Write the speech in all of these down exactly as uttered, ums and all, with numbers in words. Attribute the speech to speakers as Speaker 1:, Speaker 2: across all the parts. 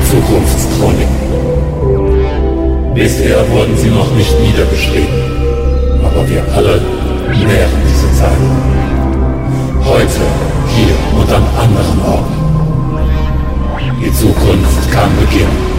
Speaker 1: Zukunftschronik. Bisher wurden sie noch nicht niedergeschrieben, aber wir alle nähren diese Zeit. Heute, hier und an anderen Orten. Die Zukunft kann beginnen.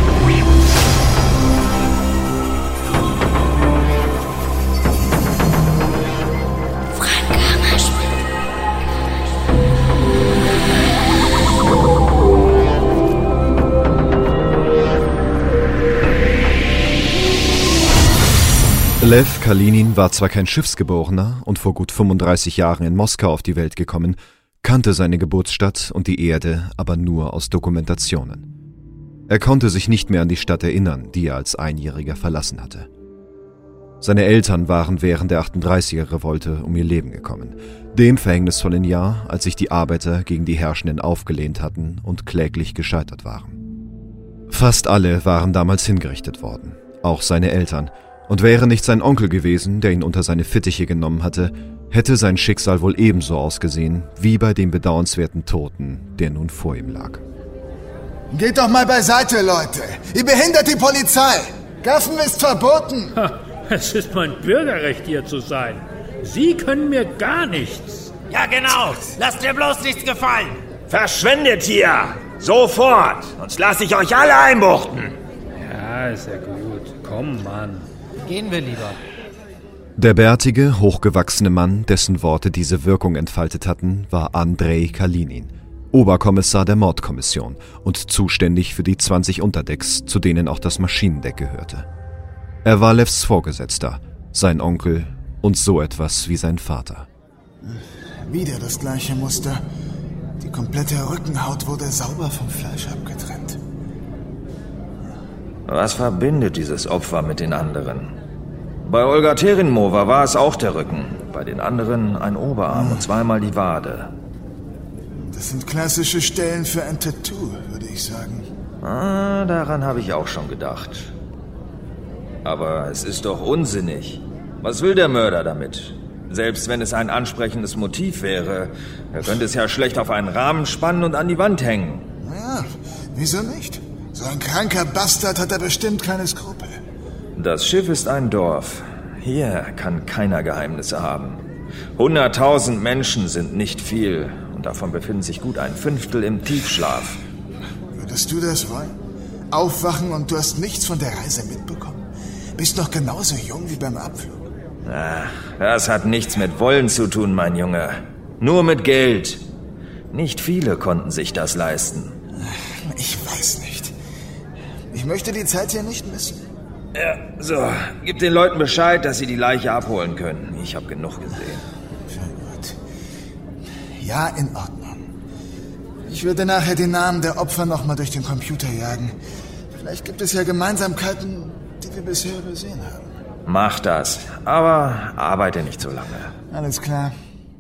Speaker 2: Lew Kalinin war zwar kein Schiffsgeborener und vor gut fünfunddreißig Jahren in Moskau auf die Welt gekommen, kannte seine Geburtsstadt und die Erde aber nur aus Dokumentationen. Er konnte sich nicht mehr an die Stadt erinnern, die er als Einjähriger verlassen hatte. Seine Eltern waren während der achtunddreißiger-Revolte um ihr Leben gekommen, dem verhängnisvollen Jahr, als sich die Arbeiter gegen die Herrschenden aufgelehnt hatten und kläglich gescheitert waren. Fast alle waren damals hingerichtet worden, auch seine Eltern. Und wäre nicht sein Onkel gewesen, der ihn unter seine Fittiche genommen hatte, hätte sein Schicksal wohl ebenso ausgesehen wie bei dem bedauernswerten Toten, der nun vor ihm lag.
Speaker 3: Geht doch mal beiseite, Leute! Ihr behindert die Polizei! Gaffen ist verboten!
Speaker 4: Ha, es ist mein Bürgerrecht, hier zu sein. Sie können mir gar nichts.
Speaker 5: Ja, genau! Lasst mir bloß nichts gefallen! Verschwindet hier! Sofort! Sonst lasse ich euch alle einbuchten!
Speaker 4: Ja, ist ja gut. Komm, Mann.
Speaker 6: Gehen wir lieber.
Speaker 2: Der bärtige, hochgewachsene Mann, dessen Worte diese Wirkung entfaltet hatten, war Andrei Kalinin, Oberkommissar der Mordkommission und zuständig für die zwanzig Unterdecks, zu denen auch das Maschinendeck gehörte. Er war Lew's Vorgesetzter, sein Onkel und so etwas wie sein Vater.
Speaker 3: Wieder das gleiche Muster. Die komplette Rückenhaut wurde sauber vom Fleisch abgetrennt.
Speaker 5: Was verbindet dieses Opfer mit den anderen? Bei Olga Terenmova war es auch der Rücken, bei den anderen ein Oberarm und zweimal die Wade.
Speaker 3: Das sind klassische Stellen für ein Tattoo, würde ich sagen.
Speaker 5: Ah, daran habe ich auch schon gedacht. Aber es ist doch unsinnig. Was will der Mörder damit? Selbst wenn es ein ansprechendes Motiv wäre, er könnte es ja schlecht auf einen Rahmen spannen und an die Wand hängen.
Speaker 3: Naja, wieso nicht? So ein kranker Bastard hat er bestimmt keine Skrupel.
Speaker 5: Das Schiff ist ein Dorf. Hier kann keiner Geheimnisse haben. Hunderttausend Menschen sind nicht viel und davon befinden sich gut ein Fünftel im Tiefschlaf.
Speaker 3: Würdest du das wollen? Aufwachen und du hast nichts von der Reise mitbekommen? Bist noch genauso jung wie beim Abflug.
Speaker 5: Ach, das hat nichts mit Wollen zu tun, mein Junge. Nur mit Geld. Nicht viele konnten sich das leisten.
Speaker 3: Ich weiß nicht. Ich möchte die Zeit hier nicht missen.
Speaker 5: Ja, so. Gib den Leuten Bescheid, dass sie die Leiche abholen können. Ich habe genug gesehen.
Speaker 3: Sehr gut. Ja, in Ordnung. Ich würde nachher den Namen der Opfer nochmal durch den Computer jagen. Vielleicht gibt es ja Gemeinsamkeiten, die wir bisher übersehen haben.
Speaker 5: Mach das, aber arbeite nicht so lange.
Speaker 3: Alles klar.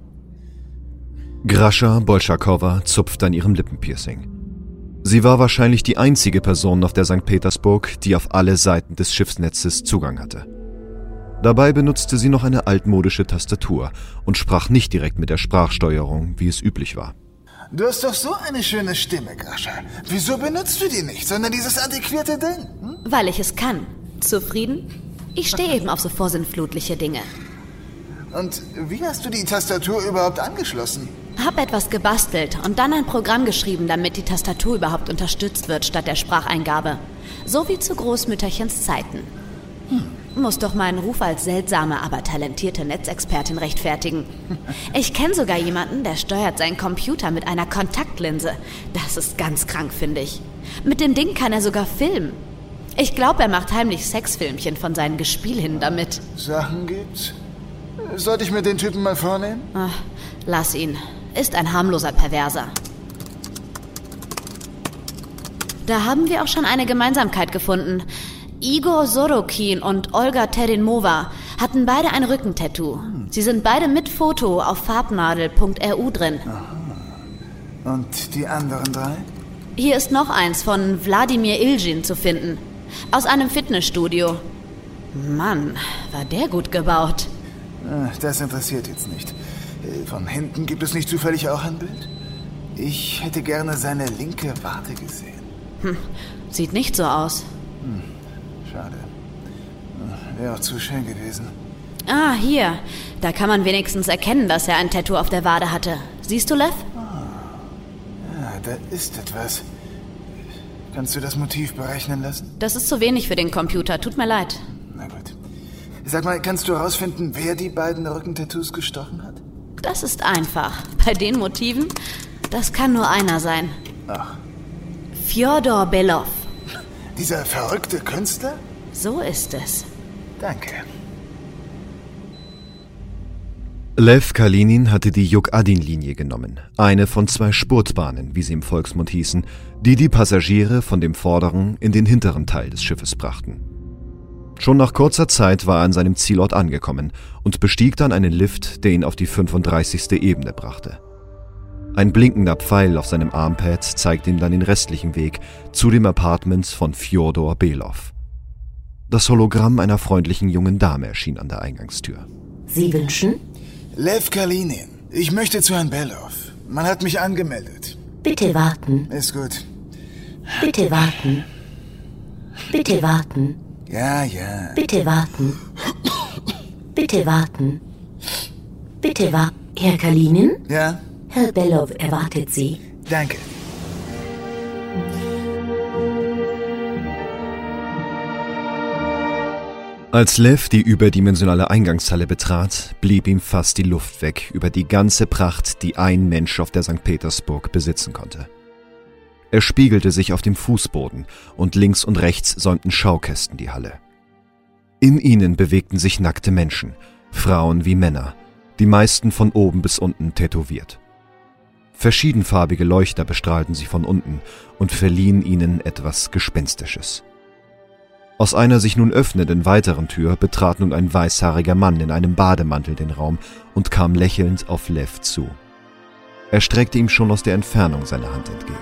Speaker 2: Grascha Bolschakowa zupfte an ihrem Lippenpiercing. Sie war wahrscheinlich die einzige Person auf der Sankt Petersburg, die auf alle Seiten des Schiffsnetzes Zugang hatte. Dabei benutzte sie noch eine altmodische Tastatur und sprach nicht direkt mit der Sprachsteuerung, wie es üblich war.
Speaker 3: Du hast doch so eine schöne Stimme, Grascha. Wieso benutzt du die nicht, sondern dieses antiquierte Ding? Hm?
Speaker 7: Weil ich es kann. Zufrieden? Ich stehe eben auf so vorsinnflutliche Dinge.
Speaker 3: Und wie hast du die Tastatur überhaupt angeschlossen?
Speaker 7: Hab etwas gebastelt und dann ein Programm geschrieben, damit die Tastatur überhaupt unterstützt wird statt der Spracheingabe. So wie zu Großmütterchens Zeiten. Hm. Muss doch meinen Ruf als seltsame, aber talentierte Netzexpertin rechtfertigen. Ich kenne sogar jemanden, der steuert seinen Computer mit einer Kontaktlinse. Das ist ganz krank, finde ich. Mit dem Ding kann er sogar filmen. Ich glaube, er macht heimlich Sexfilmchen von seinen Gespielinnen damit.
Speaker 3: Sachen gibt's. Sollte ich mir den Typen mal vornehmen?
Speaker 7: Ach, lass ihn. Ist ein harmloser Perverser. Da haben wir auch schon eine Gemeinsamkeit gefunden. Igor Sorokin und Olga Terenmova hatten beide ein Rückentattoo. Sie sind beide mit Foto auf farbnadel punkt r u drin.
Speaker 3: Aha. Und die anderen drei?
Speaker 7: Hier ist noch eins von Wladimir Iljin zu finden. Aus einem Fitnessstudio. Mann, war der gut gebaut.
Speaker 3: Das interessiert jetzt nicht. Von hinten gibt es nicht zufällig auch ein Bild? Ich hätte gerne seine linke Wade gesehen.
Speaker 7: Hm, sieht nicht so aus.
Speaker 3: Hm, schade. Wäre auch zu schön gewesen.
Speaker 7: Ah, hier. Da kann man wenigstens erkennen, dass er ein Tattoo auf der Wade hatte. Siehst du, Lev?
Speaker 3: Ah. Ja, da ist etwas. Kannst du das Motiv berechnen lassen?
Speaker 7: Das ist zu wenig für den Computer. Tut mir leid.
Speaker 3: Na gut. Sag mal, kannst du herausfinden, wer die beiden Rückentattoos gestochen hat?
Speaker 7: Das ist einfach. Bei den Motiven, das kann nur einer sein.
Speaker 3: Ach.
Speaker 7: Fjodor Belov.
Speaker 3: Dieser verrückte Künstler?
Speaker 7: So ist es.
Speaker 3: Danke.
Speaker 2: Lev Kalinin hatte die Juk-Adin-Linie genommen, eine von zwei Spurtbahnen, wie sie im Volksmund hießen, die die Passagiere von dem vorderen in den hinteren Teil des Schiffes brachten. Schon nach kurzer Zeit war er an seinem Zielort angekommen und bestieg dann einen Lift, der ihn auf die fünfunddreißigste Ebene brachte. Ein blinkender Pfeil auf seinem Armpad zeigte ihm dann den restlichen Weg zu dem Apartment von Fjodor Belov. Das Hologramm einer freundlichen jungen Dame erschien an der Eingangstür.
Speaker 6: Sie wünschen?
Speaker 3: Lev Kalinin. Ich möchte zu Herrn Belov. Man hat mich angemeldet.
Speaker 6: Bitte warten.
Speaker 3: Ist gut.
Speaker 6: Bitte warten. Bitte warten.
Speaker 3: Ja, ja.
Speaker 6: Bitte warten. Bitte warten. Bitte warten. Herr Kalinin?
Speaker 3: Ja?
Speaker 6: Herr Belov erwartet Sie.
Speaker 3: Danke.
Speaker 2: Als Lev die überdimensionale Eingangshalle betrat, blieb ihm fast die Luft weg über die ganze Pracht, die ein Mensch auf der Sankt Petersburg besitzen konnte. Er spiegelte sich auf dem Fußboden und links und rechts säumten Schaukästen die Halle. In ihnen bewegten sich nackte Menschen, Frauen wie Männer, die meisten von oben bis unten tätowiert. Verschiedenfarbige Leuchter bestrahlten sie von unten und verliehen ihnen etwas Gespenstisches. Aus einer sich nun öffnenden weiteren Tür betrat nun ein weißhaariger Mann in einem Bademantel den Raum und kam lächelnd auf Lev zu. Er streckte ihm schon aus der Entfernung seine Hand entgegen.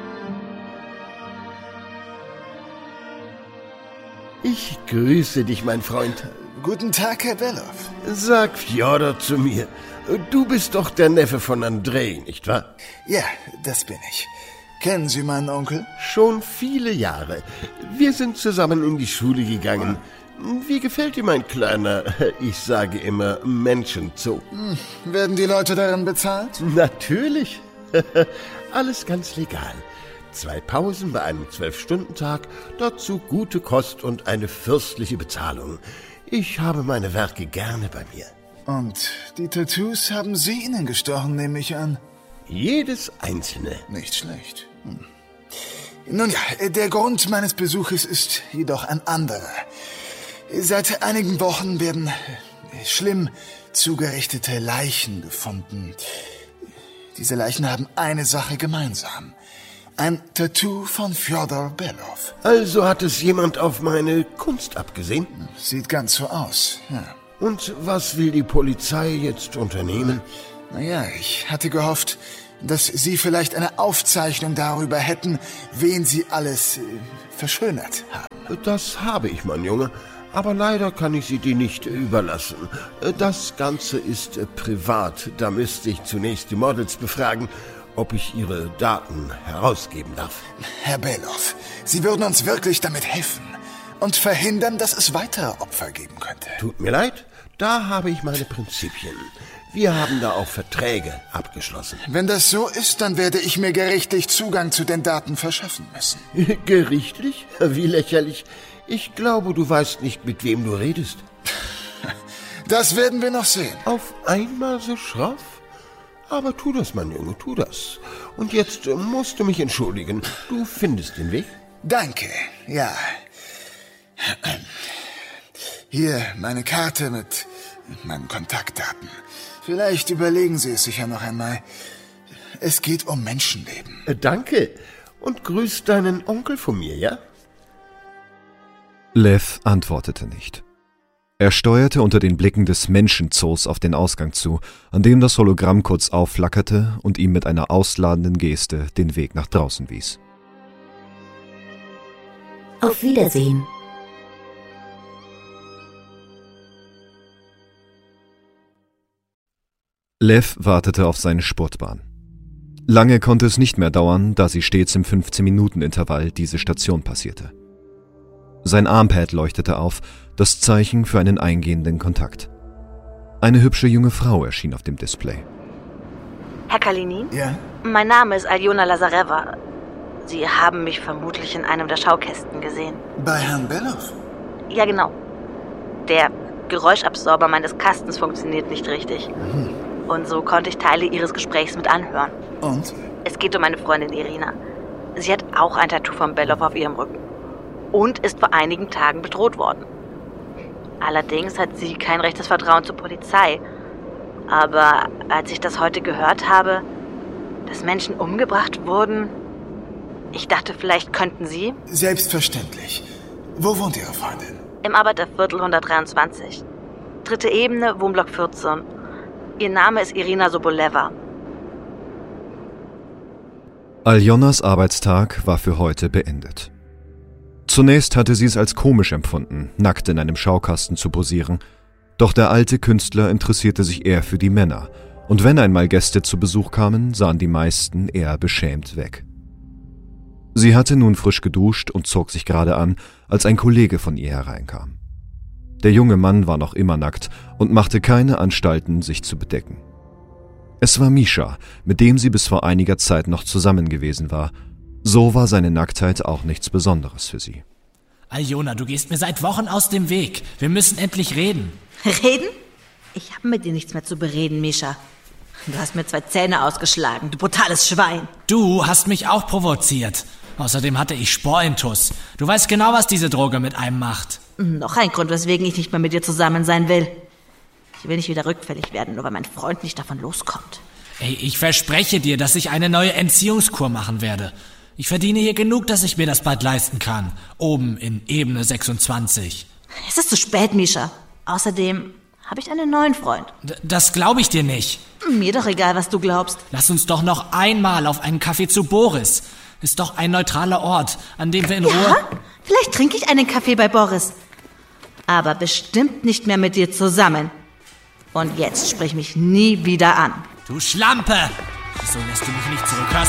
Speaker 8: Ich grüße dich, mein Freund.
Speaker 3: Guten Tag, Herr Belov.
Speaker 8: Sag Fjodor zu mir. Du bist doch der Neffe von Andrei, nicht wahr?
Speaker 3: Ja, das bin ich. Kennen Sie meinen Onkel?
Speaker 8: Schon viele Jahre. Wir sind zusammen in die Schule gegangen. Wie gefällt dir mein kleiner, ich sage immer, Menschenzoo?
Speaker 3: Hm, werden die Leute darin bezahlt?
Speaker 8: Natürlich. Alles ganz legal. Zwei Pausen bei einem Zwölf-Stunden-Tag, dazu gute Kost und eine fürstliche Bezahlung. Ich habe meine Werke gerne bei mir.
Speaker 3: Und die Tattoos haben Sie ihnen gestochen, nehme ich an?
Speaker 8: Jedes einzelne.
Speaker 3: Nicht schlecht. Hm. Nun ja, der Grund meines Besuches ist jedoch ein anderer. Seit einigen Wochen werden schlimm zugerichtete Leichen gefunden. Diese Leichen haben eine Sache gemeinsam. Ein Tattoo von Fjodor Belov.
Speaker 8: Also hat es jemand auf meine Kunst abgesehen?
Speaker 3: Sieht ganz so aus, ja.
Speaker 8: Und was will die Polizei jetzt unternehmen?
Speaker 3: Naja, ich hatte gehofft, dass Sie vielleicht eine Aufzeichnung darüber hätten, wen Sie alles äh, verschönert haben.
Speaker 8: Das habe ich, mein Junge. Aber leider kann ich Sie dir nicht überlassen. Das Ganze ist äh, privat. Da müsste ich zunächst die Models befragen, ob ich ihre Daten herausgeben darf.
Speaker 3: Herr Belov, Sie würden uns wirklich damit helfen und verhindern, dass es weitere Opfer geben könnte.
Speaker 8: Tut mir leid, da habe ich meine Prinzipien. Wir haben da auch Verträge abgeschlossen.
Speaker 3: Wenn das so ist, dann werde ich mir gerichtlich Zugang zu den Daten verschaffen müssen.
Speaker 8: Gerichtlich? Wie lächerlich. Ich glaube, du weißt nicht, mit wem du redest.
Speaker 3: Das werden wir noch sehen.
Speaker 8: Auf einmal so schroff? Aber tu das, mein Junge, tu das. Und jetzt musst du mich entschuldigen. Du findest den Weg?
Speaker 3: Danke, ja. Hier meine Karte mit meinen Kontaktdaten. Vielleicht überlegen Sie es sich ja noch einmal. Es geht um Menschenleben.
Speaker 8: Danke. Und grüß deinen Onkel von mir, ja?
Speaker 2: Lev antwortete nicht. Er steuerte unter den Blicken des Menschenzoos auf den Ausgang zu, an dem das Hologramm kurz aufflackerte und ihm mit einer ausladenden Geste den Weg nach draußen wies.
Speaker 6: Auf Wiedersehen.
Speaker 2: Lev wartete auf seine Spurtbahn. Lange konnte es nicht mehr dauern, da sie stets im fünfzehn-Minuten-Intervall diese Station passierte. Sein Armpad leuchtete auf, das Zeichen für einen eingehenden Kontakt. Eine hübsche junge Frau erschien auf dem Display.
Speaker 9: Herr Kalinin?
Speaker 3: Ja?
Speaker 9: Mein Name ist Aljona Lazareva. Sie haben mich vermutlich in einem der Schaukästen gesehen.
Speaker 3: Bei Herrn Bellow?
Speaker 9: Ja, genau. Der Geräuschabsorber meines Kastens funktioniert nicht richtig.
Speaker 3: Mhm.
Speaker 9: Und so konnte ich Teile Ihres Gesprächs mit anhören.
Speaker 3: Und?
Speaker 9: Es geht um meine Freundin Irina. Sie hat auch ein Tattoo von Bellow auf ihrem Rücken. Und ist vor einigen Tagen bedroht worden. Allerdings hat sie kein rechtes Vertrauen zur Polizei. Aber als ich das heute gehört habe, dass Menschen umgebracht wurden, ich dachte, vielleicht könnten Sie...
Speaker 3: Selbstverständlich. Wo wohnt Ihre Freundin?
Speaker 9: Im Arbeiterviertel hundertdreiundzwanzig. Dritte Ebene, Wohnblock vierzehn. Ihr Name ist Irina Soboleva.
Speaker 2: Aljonas Arbeitstag war für heute beendet. Zunächst hatte sie es als komisch empfunden, nackt in einem Schaukasten zu posieren. Doch der alte Künstler interessierte sich eher für die Männer. Und wenn einmal Gäste zu Besuch kamen, sahen die meisten eher beschämt weg. Sie hatte nun frisch geduscht und zog sich gerade an, als ein Kollege von ihr hereinkam. Der junge Mann war noch immer nackt und machte keine Anstalten, sich zu bedecken. Es war Misha, mit dem sie bis vor einiger Zeit noch zusammen gewesen war. So war seine Nacktheit auch nichts Besonderes für sie.
Speaker 10: Aljona, du gehst mir seit Wochen aus dem Weg. Wir müssen endlich reden.
Speaker 9: Reden? Ich habe mit dir nichts mehr zu bereden, Misha. Du hast mir zwei Zähne ausgeschlagen, du brutales Schwein.
Speaker 10: Du hast mich auch provoziert. Außerdem hatte ich Sporintus. Du weißt genau, was diese Droge mit einem macht.
Speaker 9: Noch ein Grund, weswegen ich nicht mehr mit dir zusammen sein will. Ich will nicht wieder rückfällig werden, nur weil mein Freund nicht davon loskommt.
Speaker 10: Ey, ich verspreche dir, dass ich eine neue Entziehungskur machen werde. Ich verdiene hier genug, dass ich mir das bald leisten kann. Oben in Ebene sechsundzwanzig.
Speaker 9: Es ist zu spät, Misha. Außerdem habe ich einen neuen Freund.
Speaker 10: D- das glaube ich dir nicht.
Speaker 9: Mir doch egal, was du glaubst.
Speaker 10: Lass uns doch noch einmal auf einen Kaffee zu Boris. Ist doch ein neutraler Ort, an dem wir in
Speaker 9: Ja,
Speaker 10: Ruhe...
Speaker 9: vielleicht trinke ich einen Kaffee bei Boris. Aber bestimmt nicht mehr mit dir zusammen. Und jetzt sprich mich nie wieder an.
Speaker 10: Du Schlampe! So lässt du mich nicht zurück.